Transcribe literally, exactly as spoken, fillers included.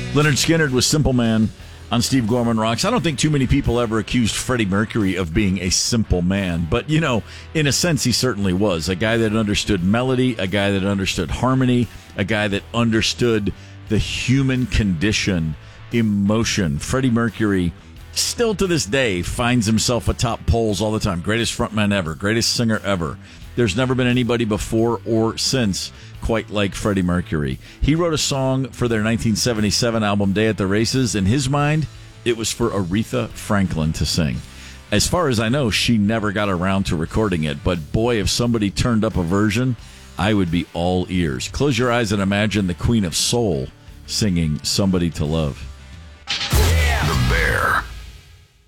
Leonard Skinner was Simple Man on Steve Gorman Rocks. I don't think too many people ever accused Freddie Mercury of being a simple man, but, you know, in a sense, he certainly was. A guy that understood melody, a guy that understood harmony, a guy that understood the human condition, emotion. Freddie Mercury, still to this day, finds himself atop polls all the time. Greatest frontman ever, greatest singer ever. There's never been anybody before or since quite like Freddie Mercury. He wrote a song for their nineteen seventy-seven album Day at the Races. In his mind, it was for Aretha Franklin to sing. As far as I know, she never got around to recording it, but boy, if somebody turned up a version, I would be all ears. Close your eyes and imagine the Queen of Soul singing Somebody to Love.